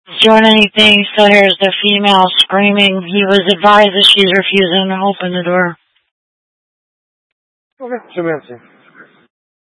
Doing anything, he still hears the female screaming. He was advised that she's refusing to open the door. Okay, show me empty.